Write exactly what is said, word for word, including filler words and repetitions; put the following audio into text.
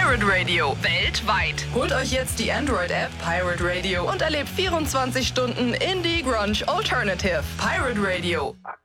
Pirate Radio. Weltweit. Holt euch jetzt die Android-App Pirate Radio und erlebt vierundzwanzig Stunden Indie Grunge Alternative. Pirate Radio.